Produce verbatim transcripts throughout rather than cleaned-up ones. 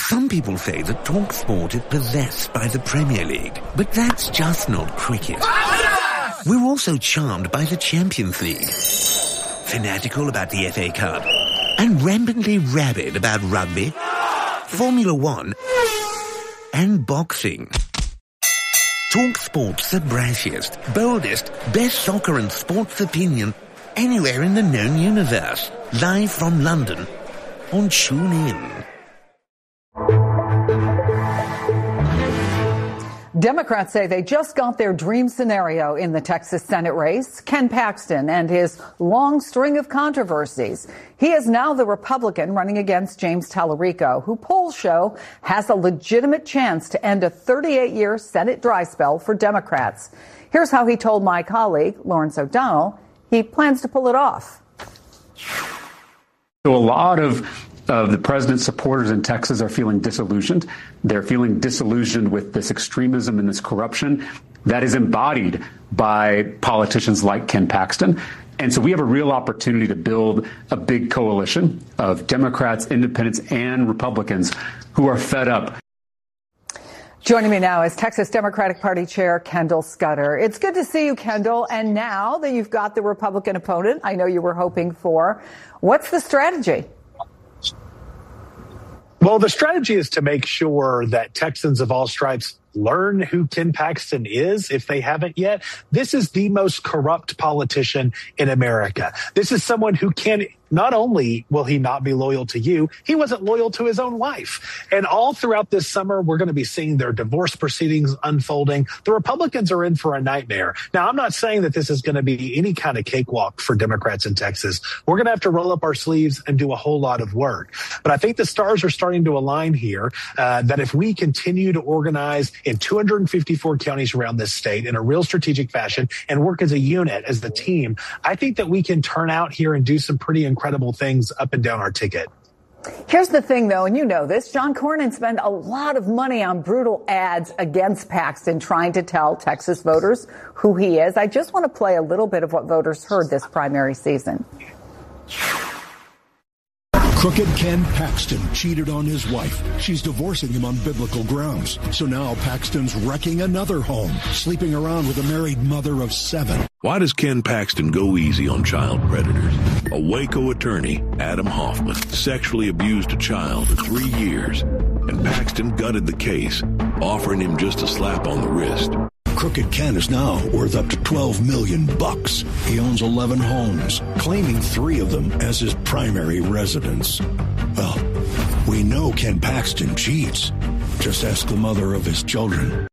Some people say that TalkSport is possessed by the Premier League, but that's just not cricket. We're also charmed by the Champions League, fanatical about the F A Cup, and rampantly rabid about rugby, Formula One, and boxing. TalkSport's the brashiest, boldest, best soccer and sports opinion anywhere in the known universe. Live from London on TuneIn. Democrats say they just got their dream scenario in the Texas Senate race. Ken Paxton and his long string of controversies. He is now the Republican running against James Tallarico, who polls show has a legitimate chance to end a thirty-eight year Senate dry spell for Democrats. Here's how he told my colleague, Lawrence O'Donnell, he plans to pull it off. So a lot of Uh, the president's supporters in Texas are feeling disillusioned. They're feeling disillusioned with this extremism and this corruption that is embodied by politicians like Ken Paxton. And so we have a real opportunity to build a big coalition of Democrats, independents, and Republicans who are fed up. Joining me now is Texas Democratic Party Chair Kendall Scudder. It's good to see you, Kendall. And now that you've got the Republican opponent I know you were hoping for, what's the strategy? Well, the strategy is to make sure that Texans of all stripes learn who Ken Paxton is if they haven't yet. This is the most corrupt politician in America. This is someone who can, not only will he not be loyal to you, he wasn't loyal to his own wife. And all throughout this summer, we're going to be seeing their divorce proceedings unfolding. The Republicans are in for a nightmare. Now, I'm not saying that this is going to be any kind of cakewalk for Democrats in Texas. We're going to have to roll up our sleeves and do a whole lot of work. But I think the stars are starting to align here, uh, that if we continue to organize in two hundred fifty-four counties around this state in a real strategic fashion and work as a unit, as the team, I think that we can turn out here and do some pretty incredible things up and down our ticket. Here's the thing, though, and you know this, John Cornyn spent a lot of money on brutal ads against Paxton trying to tell Texas voters who he is. I just want to play a little bit of what voters heard this primary season. Crooked Ken Paxton cheated on his wife. She's divorcing him on biblical grounds. So now Paxton's wrecking another home, sleeping around with a married mother of seven. Why does Ken Paxton go easy on child predators? A Waco attorney, Adam Hoffman, sexually abused a child for three years, and Paxton gutted the case, offering him just a slap on the wrist. Crooked Ken is now worth up to twelve million bucks. He owns eleven homes, claiming three of them as his primary residence. Well, we know Ken Paxton cheats. Just ask the mother of his children.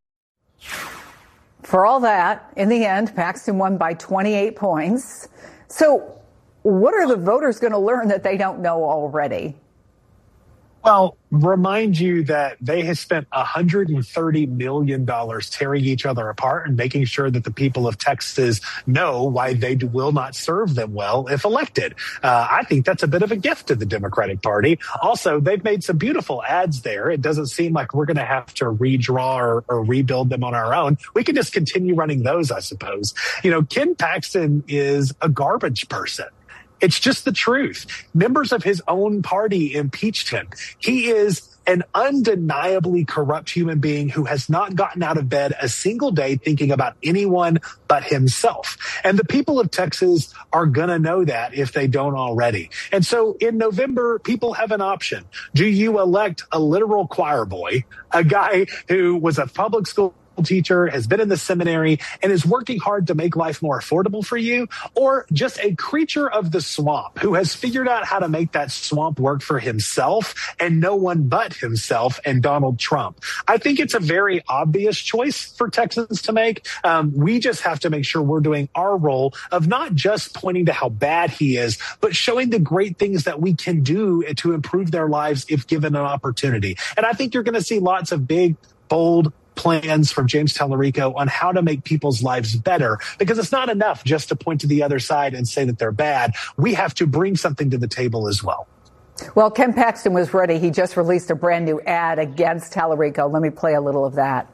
For all that, in the end, Paxton won by twenty-eight points. So what are the voters going to learn that they don't know already? Well, remind you that they have spent one hundred thirty million dollars tearing each other apart and making sure that the people of Texas know why they will not serve them well if elected. Uh, I think that's a bit of a gift to the Democratic Party. Also, they've made some beautiful ads there. It doesn't seem like we're going to have to redraw or, or rebuild them on our own. We can just continue running those, I suppose. You know, Ken Paxton is a garbage person. It's just the truth. Members of his own party impeached him. He is an undeniably corrupt human being who has not gotten out of bed a single day thinking about anyone but himself. And the people of Texas are going to know that if they don't already. And so in November, people have an option. Do you elect a literal choir boy, a guy who was a public school teacher, has been in the seminary, and is working hard to make life more affordable for you, or just a creature of the swamp who has figured out how to make that swamp work for himself and no one but himself and Donald Trump? I think it's a very obvious choice for Texans to make. Um, we just have to make sure we're doing our role of not just pointing to how bad he is, but showing the great things that we can do to improve their lives if given an opportunity. And I think you're going to see lots of big, bold plans from James Tallarico on how to make people's lives better, because it's not enough just to point to the other side and say that they're bad. We have to bring something to the table as well. Well, Ken Paxton was ready. He just released a brand new ad against Tallarico. Let me play a little of that.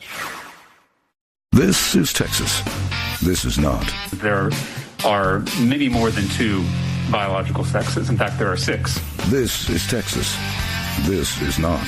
This is Texas. This is not. There are many more than two biological sexes. In fact, there are six. This is Texas. This is not.